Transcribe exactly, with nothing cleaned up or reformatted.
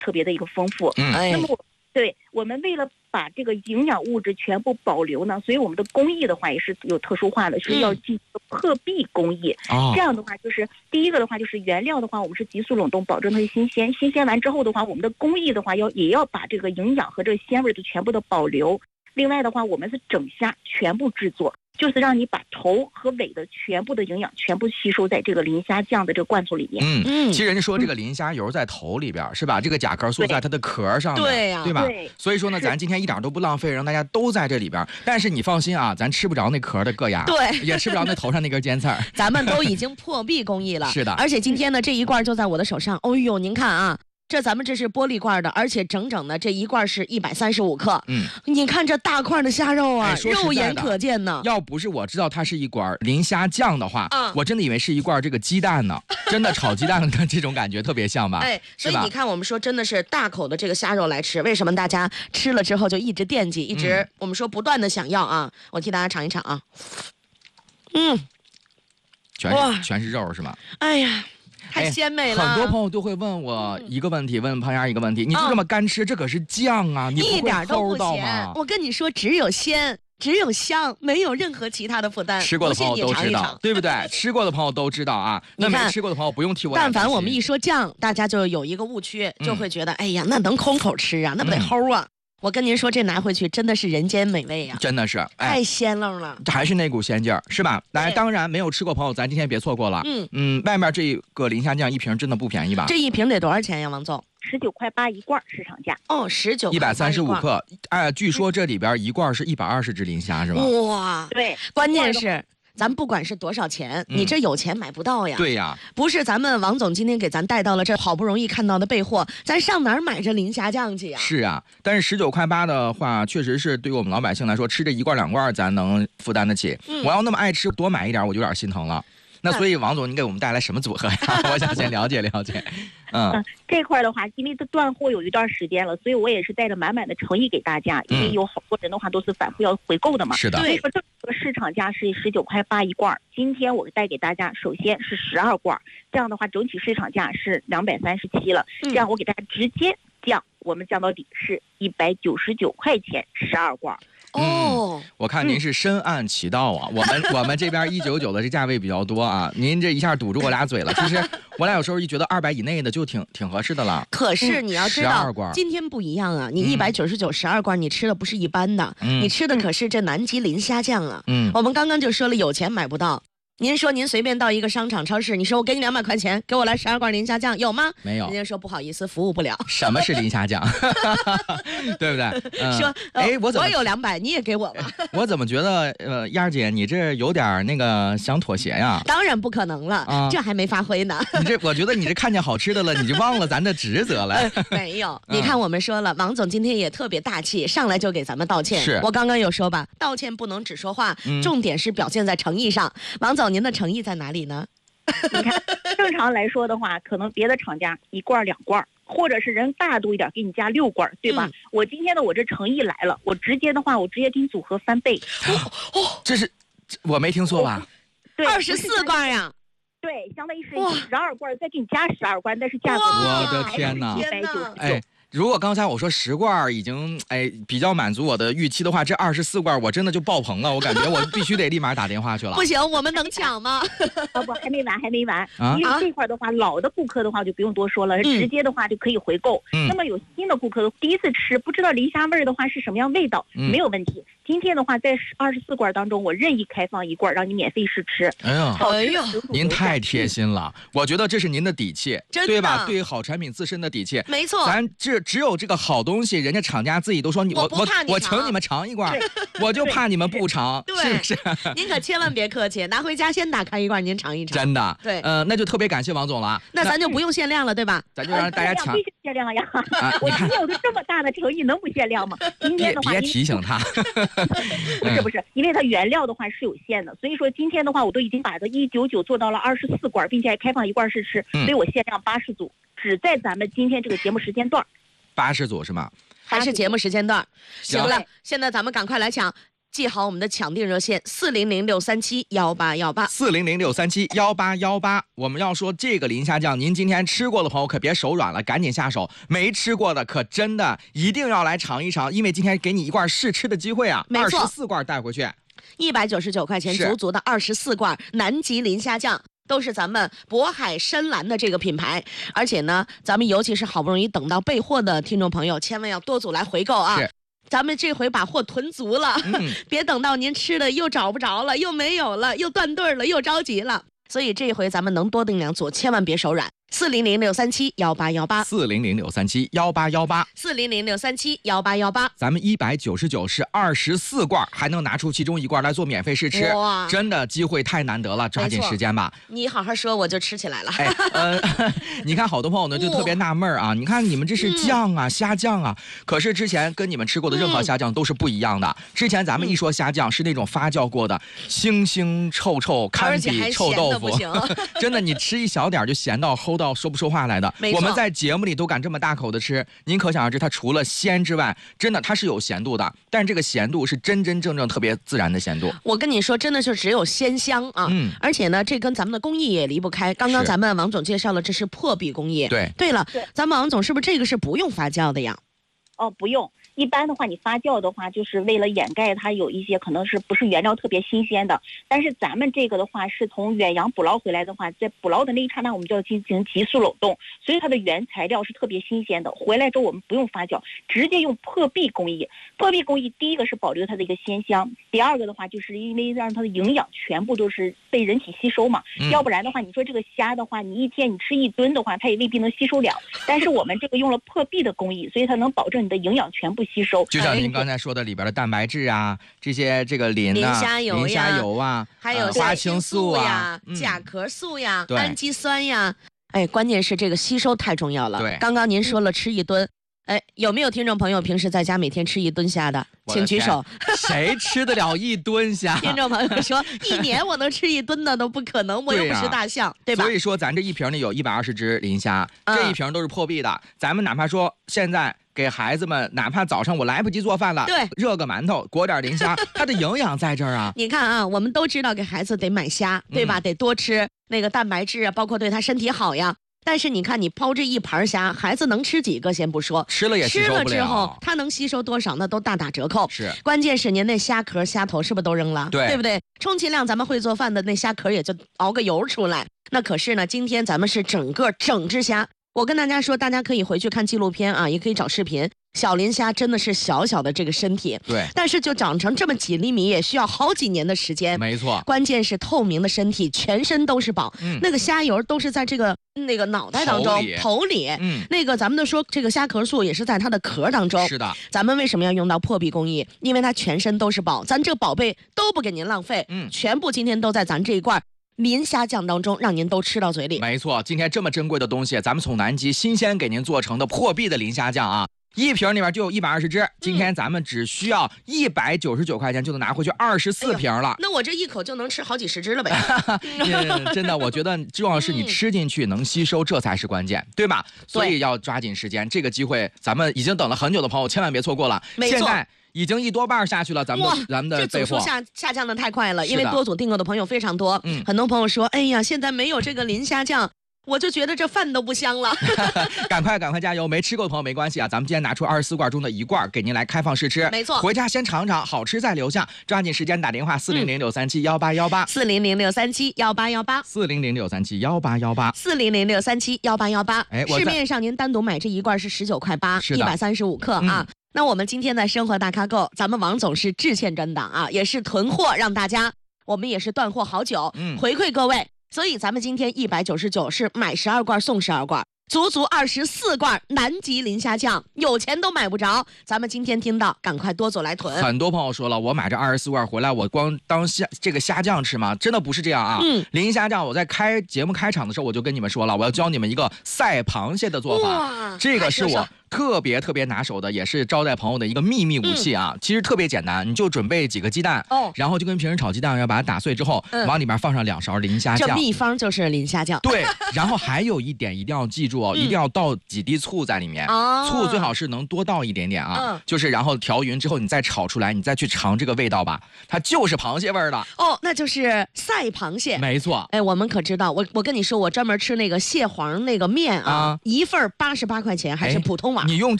特别的一个丰富。 嗯， 那么对我们为了把这个营养物质全部保留呢，所以我们的工艺的话也是有特殊化的，是要进行破壁工艺。 哦， 这样的话，就是第一个的话，就是原料的话，我们是急速冷冻，保证它的新鲜。新鲜完之后的话，我们的工艺的话，要也要把这个营养和这个鲜味的全部的保留。另外的话，我们是整虾全部制作，就是让你把头和尾的全部的营养全部吸收在这个磷虾酱的这个罐头里面。 嗯嗯，其实人家说这个磷虾油在头里边，是吧？这个甲壳素在它的壳上面， 对呀、啊， 对吧？ 对， 所以说呢，咱今天一点都不浪费，让大家都在这里边。但是你放心啊，咱吃不着那壳的硌牙， 对， 也吃不着那头上那根尖刺儿。 咱们都已经破壁工艺了， 是的。 而且今天呢，这一罐就在我的手上。哦呦，您看啊。这咱们这是玻璃罐的，而且整整的这一罐是一百三十五克。 嗯， 你看这大块的虾肉啊， 哎、 肉眼可见呢。 要不是我知道它是一罐磷虾酱的话，嗯、我真的以为是一罐这个鸡蛋呢。真的炒鸡蛋的这种感觉特别像吧？ 哎，所以你看，我们说真的是大口的这个虾肉来吃，为什么大家吃了之后就一直惦记，一直、嗯、我们说不断的想要啊？我替大家尝一尝啊。嗯， 全是全是肉是吗？ 哎呀。太鲜美了、 哎！很多朋友都会问我一个问题，问胖丫一个问题：你就这么干吃，嗯、这可是酱啊，你一点都不咸。 我跟你说，只有鲜，只有香，没有任何其他的负担。 吃过的朋友都知道，对不对？吃过的朋友都知道啊。那没吃过的朋友不用替我。 但凡我们一说酱，大家就有一个误区，就会觉得，嗯、哎呀，那能空口吃啊，那不得齁啊。嗯我跟您说，这拿回去真的是人间美味呀、啊！ 真的是， 哎、太鲜愣了， 还是那股鲜劲儿，是吧？来，当然没有吃过朋友，咱今天别错过了。嗯嗯，外面这个磷虾酱一瓶真的不便宜吧？ 这一瓶得多少钱呀，王总？ 十九块八一罐，市场价。 哦，十九一百三十五克。哎，据说这里边一罐是一百二十只磷虾，是吧？ 哇， 对， 关键是。咱不管是多少钱，嗯、你这有钱买不到呀。 对呀， 不是咱们王总今天给咱带到了这好不容易看到的备货，咱上哪儿买这磷虾酱去呀？ 是啊，但是十九块八的话，确实是对于我们老百姓来说，吃这一罐两罐咱能负担得起。嗯、我要那么爱吃，多买一点我就有点心疼了。那所以王总，你给我们带来什么组合呀？我想先了解了解。嗯， 嗯这块的话，因为它断货有一段时间了，所以我也是带着满满的诚意给大家，因为有好多人的话都是反复要回购的嘛。 是的。 所以说这个市场价是十九块八一罐，今天我带给大家，首先是十二罐，这样的话整体市场价是两百三十七了，这样我给大家直接降，我们降到底是一百九十九块钱十二罐。 哦、 嗯，我看您是深谙其道啊。嗯、我们我们这边一九九的这价位比较多啊，您这一下堵住我俩嘴了。其实我俩有时候一觉得二百以内的就挺挺合适的了。 可是你要知道，今天不一样啊，你一百九十九十二罐，你吃的不是一般的，嗯、你吃的可是这南极磷虾酱啊。嗯，我们刚刚就说了，有钱买不到。您说您随便到一个商场超市，你说我给你两百块钱，给我来十二罐磷虾酱，有吗？ 没有。 人家说不好意思，服务不了。 什么是磷虾酱？对不对？嗯、 说， 哎，我怎么我有两百，你也给我吧。 我怎么觉得，呃，丫姐，你这有点那个想妥协呀？ 当然不可能了，啊、这还没发挥呢。 你这，我觉得你这看见好吃的了，你就忘了咱的职责了。 呃、没有，嗯、你看我们说了，王总今天也特别大气，上来就给咱们道歉。 是我刚刚有说吧，道歉不能只说话，嗯、重点是表现在诚意上。王总，您的诚意在哪里呢？ 你看，正常来说的话，可能别的厂家一罐两罐，或者是人大度一点，给你加六罐，对吧？嗯、我今天的我这诚意来了，我直接的话，我直接给你组合翻倍。 哦哦，这是我没听错吧？ 对， 二十四罐呀。 对，相当于是十二罐，再给你加十二罐，但是价格我的天哪， 一百九十九。 如果刚才我说十罐已经哎比较满足我的预期的话，这二十四罐我真的就爆棚了，我感觉我必须得立马打电话去了。 不行，我们能抢吗？ 啊不，还没完，还没完。啊、因为这块的话，老的顾客的话就不用多说了，嗯、直接的话就可以回购。嗯、那么有新的顾客第一次吃，不知道磷虾味的话是什么样味道，嗯、没有问题。今天的话，在二十四罐当中，我任意开放一罐，让你免费试吃。 哎呀， 哎呀， 您太贴心了，我觉得这是您的底气，对吧？对于好产品自身的底气， 没错。 咱这只有这个好东西，人家厂家自己都说你我我我请你们尝一罐，我就怕你们不尝，是不是？ 您可千万别客气，拿回家先打开一罐，您尝一尝。 真的， 对， 呃，那就特别感谢王总了。 那咱就不用限量了，对吧？ 咱就让大家抢。 必须限量呀！我今天有个这么大的诚意，能不限量吗？今天的话， 别提醒他。 不是不是，因为它原料的话是有限的，所以说今天的话，我都已经把它一九九做到了二十四罐，并且还开放一罐试吃，所以我限量八十组，只在咱们今天这个节目时间段。 八十组是吗？ 还是节目时间段？行了，现在咱们赶快来抢。 记好我们的抢订热线四零零六三七幺八幺八， 四零零六三七幺八幺八。我们要说这个磷虾酱，您今天吃过的朋友可别手软了，赶紧下手；没吃过的可真的一定要来尝一尝，因为今天给你一罐试吃的机会啊，二十四罐带回去， 一百九十九块钱，足足的二十四罐南极磷虾酱。都是咱们渤海深蓝的这个品牌，而且呢，咱们尤其是好不容易等到备货的听众朋友，千万要多组来回购啊！咱们这回把货囤足了，嗯、别等到您吃的又找不着了，又没有了，又断队了，又着急了。所以这回咱们能多订两组，千万别手软。四零零六三七幺八幺八， 四零零六三七幺八幺八， 四零零六三七幺八幺八。 咱们一百九十九是二十四罐，还能拿出其中一罐来做免费试吃，哇，真的机会太难得了，抓紧时间吧。 你好好说，我就吃起来了。 哎，呃，你看好多朋友呢就特别纳闷啊，你看你们这是酱啊、嗯、虾酱啊，可是之前跟你们吃过的任何虾酱都是不一样的。嗯、之前咱们一说虾酱是那种发酵过的，腥腥臭臭，堪比臭豆腐。真的，你吃一小点就咸到齁到说不出话来的。我们在节目里都敢这么大口的吃，您可想而知，它除了鲜之外，真的它是有咸度的，但是这个咸度是真真正正特别自然的咸度。 我跟你说，真的是只有鲜香啊！嗯，而且呢，这跟咱们的工艺也离不开。刚刚咱们王总介绍了，这是破壁工艺。 对， 对了，咱们王总是不是这个是不用发酵的呀？ 哦，不用。一般的话，你发酵的话，就是为了掩盖它有一些可能是不是原料特别新鲜的。但是咱们这个的话，是从远洋捕捞回来的话，在捕捞的那一刹那，我们就要进行急速冷冻，所以它的原材料是特别新鲜的。回来之后，我们不用发酵，直接用破壁工艺。破壁工艺，第一个是保留它的一个鲜香，第二个的话，就是因为让它的营养全部都是被人体吸收嘛。嗯、要不然的话，你说这个虾的话，你一天你吃一吨的话，它也未必能吸收了。但是我们这个用了破壁的工艺，所以它能保证你的营养全部吸收。 就像您刚才说的，里边的蛋白质啊，这些这个磷啊、 磷虾油呀、 磷虾油啊， 还有花青素呀、 嗯、 甲壳素呀、氨基酸呀，哎，关键是这个吸收太重要了。 对， 刚刚您说了吃一吨。哎，有没有听众朋友平时在家每天吃一吨虾的？请举手。 谁吃得了一吨虾？ 听众朋友说，一年我能吃一吨的都不可能，我又不是大象，对吧？ 所以说，咱这一瓶里有一百二十只磷虾，嗯、这一瓶都是破壁的。咱们哪怕说现在给孩子们，哪怕早上我来不及做饭了， 对， 热个馒头，裹点磷虾，它的营养在这儿啊。 你看啊，我们都知道给孩子得买虾，对吧？嗯、得多吃那个蛋白质啊，包括对他身体好呀。但是你看，你抛这一盘虾，孩子能吃几个？先不说， 吃了也吸收不了。 吃了之后，他能吸收多少？那都大打折扣。 是， 关键是您那虾壳、虾头是不是都扔了？ 对， 对不对？充其量咱们会做饭的那虾壳也就熬个油出来。那可是呢，今天咱们是整个整只虾。我跟大家说，大家可以回去看纪录片啊，也可以找视频。小磷虾真的是小小的这个身体， 对， 但是就长成这么几厘米，也需要好几年的时间。 没错， 关键是透明的身体，全身都是宝。嗯，那个虾油都是在这个那个脑袋当中、头里，头里嗯，那个咱们都说这个虾壳素也是在它的壳当中。 是的， 咱们为什么要用到破壁工艺？因为它全身都是宝，咱这个宝贝都不给您浪费，嗯，全部今天都在咱这一罐磷虾酱当中，让您都吃到嘴里。 没错，今天这么珍贵的东西，咱们从南极新鲜给您做成的破壁的磷虾酱啊。一瓶里面就有一百二十只，今天咱们只需要一百九十九块钱就能拿回去二十四瓶了、哎。 那我这一口就能吃好几十只了呗？ 嗯、真的，我觉得重要是你吃进去能吸收，这才是关键，对吧？所以要抓紧时间，这个机会咱们已经等了很久的朋友，千万别错过了。 没错。 现在已经一多半下去了，咱们的咱们的备货这组数下下降的太快了，因为多组订购的朋友非常多。嗯，很多朋友说，哎呀，现在没有这个磷虾酱。我就觉得这饭都不香了。 赶快赶快加油，没吃过的朋友没关系啊，咱们今天拿出二十四罐中的一罐给您来开放试吃。 没错， 回家先尝尝，好吃再留下，抓紧时间打电话四零零六三七幺八幺八， 四零零六三七幺八幺八， 四零零六三七幺八幺八， 四零零六三七幺八幺八。哎，市面上您单独买这一罐是十九块八，一百三十五克啊。嗯，那我们今天的生活大咖购，咱们王总是致歉专档啊，也是囤货让大家，我们也是断货好久，嗯，回馈各位。所以咱们今天一百九十九是买十二罐送十二罐，足足二十四罐南极磷虾酱，有钱都买不着。咱们今天听到，赶快多走来囤。 很多朋友说了，我买这二十四罐回来，我光当虾这个虾酱吃吗？真的不是这样啊！嗯，磷虾酱，我在开节目开场的时候我就跟你们说了，我要教你们一个赛螃蟹的做法。这个是我特别特别拿手的，也是招待朋友的一个秘密武器啊。嗯、其实特别简单，你就准备几个鸡蛋，哦，然后就跟平时炒鸡蛋一样，把它打碎之后，嗯、往里面放上两勺磷虾酱。 这秘方就是磷虾酱。 对，然后还有一点一定要记住哦，嗯、一定要倒几滴醋在里面。哦，醋最好是能多倒一点点啊。嗯，就是然后调匀之后，你再炒出来，你再去尝这个味道吧，它就是螃蟹味儿的。 哦，那就是赛螃蟹。 没错。 哎，我们可知道，我我跟你说，我专门吃那个蟹黄那个面啊，啊一份八十八块钱，还是普通碗。 你用